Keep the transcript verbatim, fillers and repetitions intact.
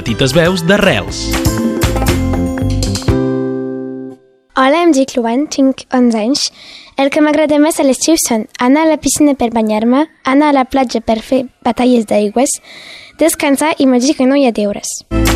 petites veus d'arrels. Hola, em dic Luan, tinc onze anys. El que m'agrada més a l'estiu són anar a la piscina per banyar-me, anar a la platja per fer batalles d'aigües, descansar i me dir que no hi ha deures.